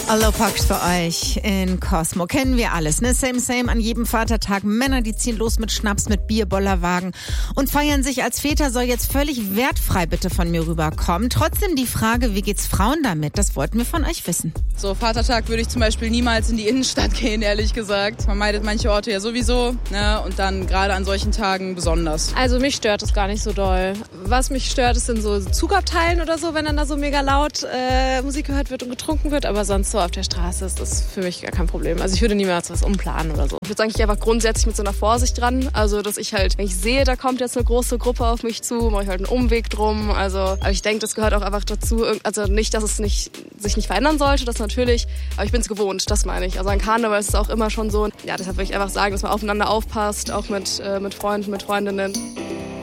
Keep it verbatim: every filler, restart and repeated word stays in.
Allopax für euch in Cosmo. Kennen wir alles, ne? Same, same an jedem Vatertag. Männer, die ziehen los mit Schnaps, mit Bier, Bollerwagen und feiern sich als Väter, soll jetzt völlig wertfrei bitte von mir rüberkommen. Trotzdem die Frage, wie geht's Frauen damit? Das wollten wir von euch wissen. So, Vatertag würde ich zum Beispiel niemals in die Innenstadt gehen, ehrlich gesagt. Man meidet manche Orte ja sowieso, ne? Und dann gerade an solchen Tagen besonders. Also mich stört das gar nicht so doll. Was mich stört, ist in so Zugabteilen oder so, wenn dann da so mega laut äh, Musik gehört wird und getrunken wird. Aber sonst so auf der Straße ist das für mich gar kein Problem. Also ich würde niemals was umplanen oder so. Ich würde eigentlich einfach grundsätzlich mit so einer Vorsicht dran. Also dass ich halt, wenn ich sehe, da kommt jetzt eine große Gruppe auf mich zu, mache ich halt einen Umweg drum. Also, aber ich denke, das gehört auch einfach dazu. Also nicht, dass es nicht, sich nicht verändern sollte, das natürlich. Aber ich bin es gewohnt, das meine ich. Also an Karneval ist es auch immer schon so. Ja, deshalb würde ich einfach sagen, dass man aufeinander aufpasst, auch mit, äh, mit Freunden, mit Freundinnen.